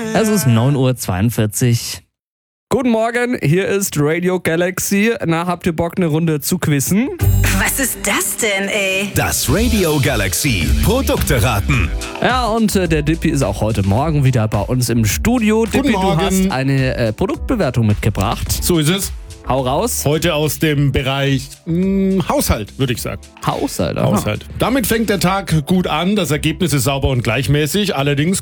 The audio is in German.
Es ist 9:42 Uhr. Guten Morgen, hier ist Radio Galaxy. Na, habt ihr Bock, eine Runde zu quizzen? Was ist das denn, ey? Das Radio Galaxy Produkte raten. Ja, und der Dippy ist auch heute Morgen wieder bei uns im Studio. Dippy, du Morgen. hast eine Produktbewertung mitgebracht. So ist es. Hau raus. Heute aus dem Bereich Haushalt, würde ich sagen. Haushalt. aha. Haushalt. Damit fängt der Tag gut an. Das Ergebnis ist sauber und gleichmäßig. Allerdings